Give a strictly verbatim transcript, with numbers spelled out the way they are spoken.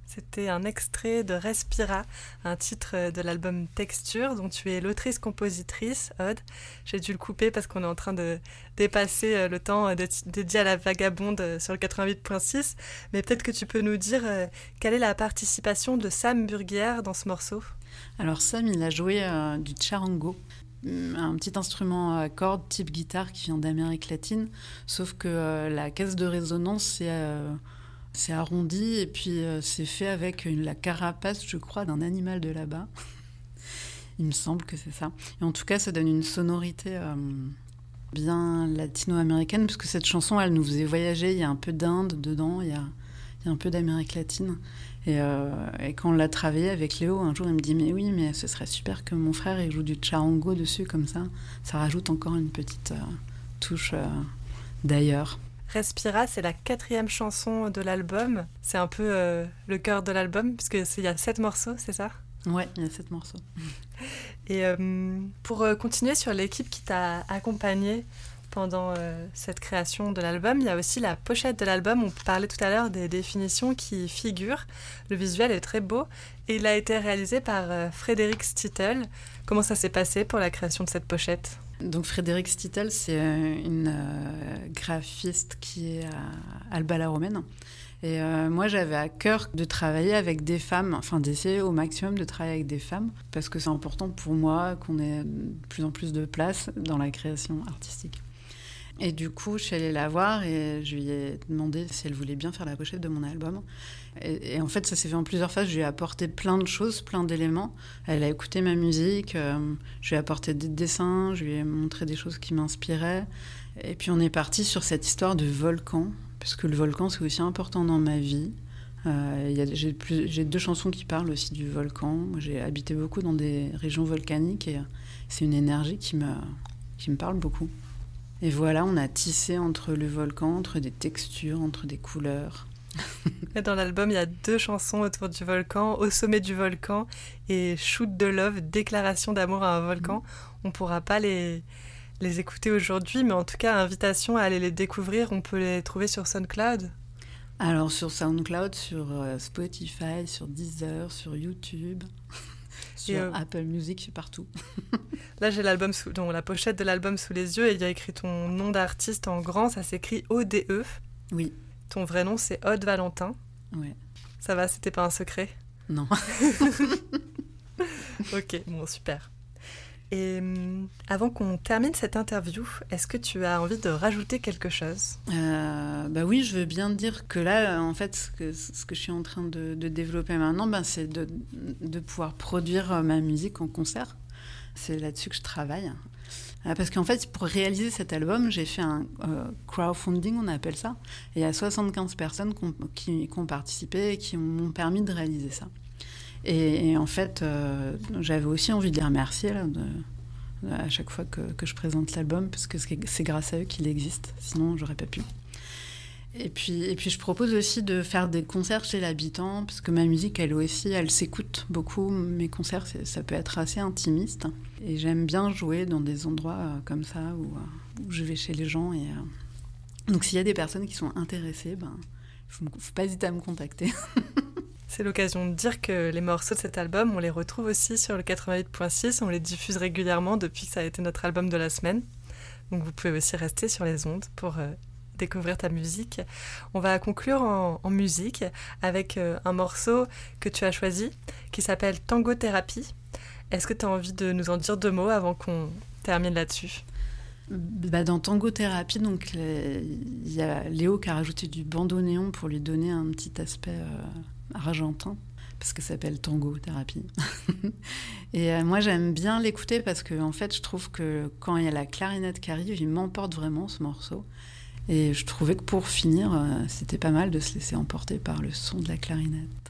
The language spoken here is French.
C'était un extrait de Respira, un titre de l'album Texture, dont tu es l'autrice-compositrice, Aude. J'ai dû le couper parce qu'on est en train de dépasser le temps dédié à la vagabonde sur le quatre-vingt-huit virgule six. Mais peut-être que tu peux nous dire quelle est la participation de Sam Burguière dans ce morceau. Alors Sam, il a joué euh, du charango, un petit instrument à cordes type guitare qui vient d'Amérique latine, sauf que euh, la caisse de résonance, c'est... Euh, C'est arrondi et puis euh, c'est fait avec une, la carapace, je crois, d'un animal de là-bas. Il me semble que c'est ça. Et en tout cas, ça donne une sonorité euh, bien latino-américaine, parce que cette chanson, elle nous faisait voyager. Il y a un peu d'Inde dedans, il y a, il y a un peu d'Amérique latine. Et, euh, et quand on l'a travaillé avec Léo, un jour, il me dit « Mais oui, mais ce serait super que mon frère il joue du charango dessus, comme ça. Ça rajoute encore une petite euh, touche euh, d'ailleurs. » Respira, c'est la quatrième chanson de l'album. C'est un peu euh, le cœur de l'album, puisqu'il y a sept morceaux, c'est ça ? Ouais, il y a sept morceaux. Et euh, pour euh, continuer sur l'équipe qui t'a accompagné pendant euh, cette création de l'album, il y a aussi la pochette de l'album. On parlait tout à l'heure des définitions qui figurent. Le visuel est très beau et il a été réalisé par euh, Frédéric Stittel. Comment ça s'est passé pour la création de cette pochette ? Donc Frédéric Stittel, c'est une euh, graphiste qui est à Alba la Romaine. Et euh, moi, j'avais à cœur de travailler avec des femmes, enfin d'essayer au maximum de travailler avec des femmes, parce que c'est important pour moi qu'on ait de plus en plus de place dans la création artistique. Et du coup, je suis allée la voir et je lui ai demandé si elle voulait bien faire la pochette de mon album. Et, et en fait, ça s'est fait en plusieurs phases. Je lui ai apporté plein de choses, plein d'éléments. Elle a écouté ma musique, euh, je lui ai apporté des dessins, je lui ai montré des choses qui m'inspiraient. Et puis on est parti sur cette histoire de volcan, parce que le volcan, c'est aussi important dans ma vie. Euh, y a, j'ai, plus, j'ai deux chansons qui parlent aussi du volcan. Moi, j'ai habité beaucoup dans des régions volcaniques et c'est une énergie qui me, qui me parle beaucoup. Et voilà, on a tissé entre le volcan, entre des textures, entre des couleurs. Et dans l'album, il y a deux chansons autour du volcan, Au sommet du volcan et Shoot de Love, déclaration d'amour à un volcan. On ne pourra pas les, les écouter aujourd'hui, mais en tout cas, invitation à aller les découvrir. On peut les trouver sur SoundCloud. Alors sur SoundCloud, sur euh, Spotify, sur Deezer, sur YouTube... Sur euh, Apple Music, partout. Là, j'ai l'album sous, donc, la pochette de l'album sous les yeux et il y a écrit ton nom d'artiste en grand. Ça s'écrit O D E. Oui. Ton vrai nom, c'est Aude Valentin. Ouais. Ça va, c'était pas un secret ? Non. Ok, bon, super. Et hum, avant qu'on termine cette interview, est-ce que tu as envie de rajouter quelque chose ? euh, Bah oui, je veux bien dire que là, en fait, ce que, ce que je suis en train de, de développer maintenant, bah, c'est de, de pouvoir produire ma musique en concert. C'est là-dessus que je travaille. Euh, parce qu'en fait, pour réaliser cet album, j'ai fait un euh, crowdfunding, on appelle ça. Et il y a soixante-quinze personnes qui ont, qui, qui ont participé et qui m'ont permis de réaliser ça. Et, et en fait, euh, j'avais aussi envie de les remercier là, de, de, à chaque fois que, que je présente l'album, parce que c'est, c'est grâce à eux qu'il existe, sinon j'aurais pas pu. Et puis, et puis je propose aussi de faire des concerts chez l'habitant, parce que ma musique, elle aussi, elle s'écoute beaucoup. Mes concerts, c'est, ça peut être assez intimiste. Et j'aime bien jouer dans des endroits euh, comme ça, où, euh, où je vais chez les gens. Et, euh... Donc s'il y a des personnes qui sont intéressées, ben, faut, faut pas hésiter à me contacter. C'est l'occasion de dire que les morceaux de cet album, on les retrouve aussi sur le quatre-vingt-huit virgule six. On les diffuse régulièrement depuis que ça a été notre album de la semaine. Donc vous pouvez aussi rester sur les ondes pour euh, découvrir ta musique. On va conclure en, en musique avec euh, un morceau que tu as choisi qui s'appelle Tango Thérapie. Est-ce que tu as envie de nous en dire deux mots avant qu'on termine là-dessus ? Bah dans Tango Thérapie, donc il euh, y a Léo qui a rajouté du bandoneon pour lui donner un petit aspect euh, argentin, parce que ça s'appelle Tango Thérapie. Et euh, moi j'aime bien l'écouter parce que en fait je trouve que quand il y a la clarinette qui arrive, il m'emporte vraiment ce morceau. Et je trouvais que pour finir, euh, c'était pas mal de se laisser emporter par le son de la clarinette.